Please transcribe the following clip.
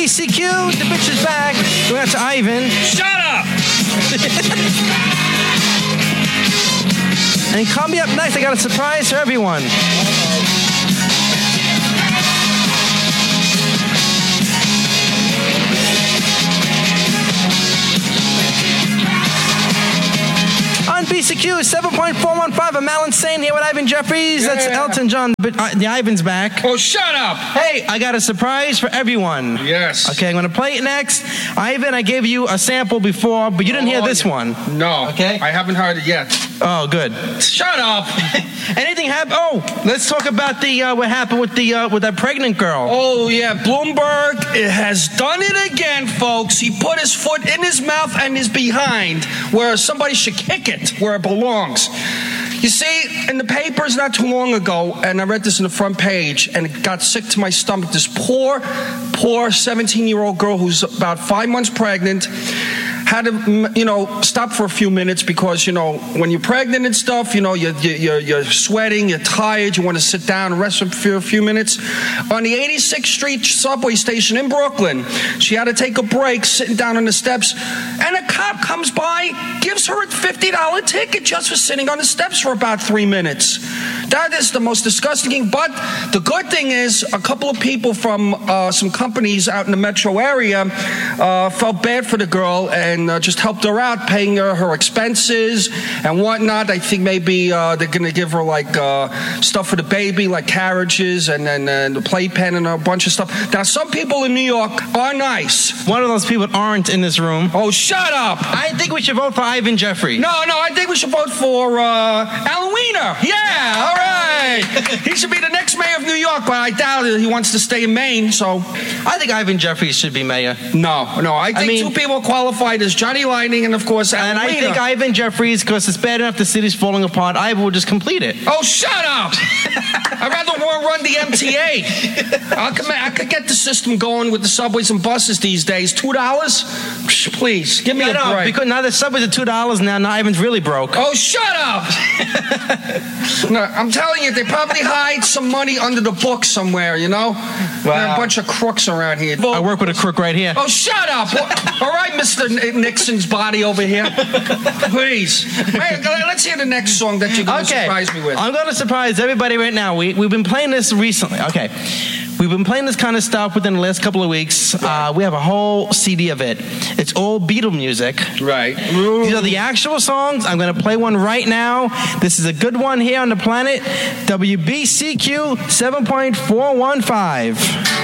BCQ, the bitch is back. Going out to Ivan. Shut up! And coming up next, I got a surprise for everyone. On BCQ, 7.415. I'm Alan Sane here with Ivan Jeffries. That's Elton John. But the Ivan's back. Oh, shut up! Hey, I got a surprise for everyone. Yes. Okay, I'm going to play it next. Ivan, I gave you a sample before, but you didn't hear this one. No. Okay. I haven't heard it yet. Oh, good. Shut up! Anything happened? Oh, let's talk about what happened with that pregnant girl. Oh, yeah. Bloomberg has done it again, folks. He put his foot in his mouth and his behind where somebody should kick it, where it belongs. You see, in the papers not too long ago, and I read this in the front page, and it got sick to my stomach, this poor 17-year-old girl who's about 5 months pregnant had to, stop for a few minutes because, when you're pregnant and stuff, you're sweating, you're tired, you want to sit down and rest for a few minutes. On the 86th Street subway station in Brooklyn, she had to take a break sitting down on the steps, and a cop comes by, gives her a $50 ticket just for sitting on the steps for about 3 minutes. That is the most disgusting thing. But the good thing is a couple of people from some companies out in the metro area felt bad for the girl and just helped her out, paying her expenses and whatnot. I think maybe they're going to give her stuff for the baby, like carriages and the playpen and a bunch of stuff. Now, some people in New York are nice. One of those people aren't in this room. Oh, shut up! I think we should vote for Ivan Jeffries. No, I think we should vote for Alan Wiener. Yeah, all right. He should be the next mayor of New York, but I doubt it. He wants to stay in Maine, so. I think Ivan Jeffries should be mayor. No. I think two people qualified as Johnny Lightning and, of course, Alan Wiener. I think Ivan Jeffries, because it's bad enough the city's falling apart, Ivan will just complete it. Oh, shut up! I'd rather run the MTA. I could get the system going with the subways and buses these days. $2? Please, give me a break. Because now the subways are $2 now Ivan's really broke. Oh, shut up! No, I'm telling you, they probably hide some money under the book somewhere, Wow. There are a bunch of crooks around here. I work with a crook right here. Oh, shut up! All right, Mr. Nixon's body over here. Please. Hey, let's hear the next song that you're going to surprise me with. I'm going to surprise everybody right now. We've been playing this recently. Okay. We've been playing this kind of stuff within the last couple of weeks. We have a whole CD of it. It's all Beatle music. Right. These are the actual songs. I'm going to play one right now. This is a good one here on the planet. WBCQ 7.415.